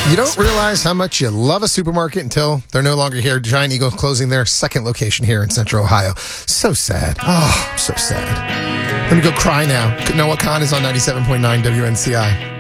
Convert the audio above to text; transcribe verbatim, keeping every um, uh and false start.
You don't realize how much you love a supermarket until they're no longer here. Giant Eagle closing their second location here in Central Ohio. So sad. Oh, so sad. Let me go cry now. Noah Khan is on ninety-seven point nine W N C I.